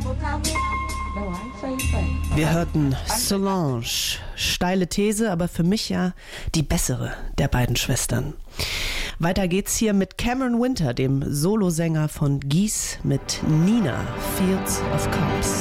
Wir hörten Solange. Steile These, aber für mich ja die bessere der beiden Schwestern. Weiter geht's hier mit Cameron Winter, dem Solosänger von Geese, mit Nina, Fields of Cops.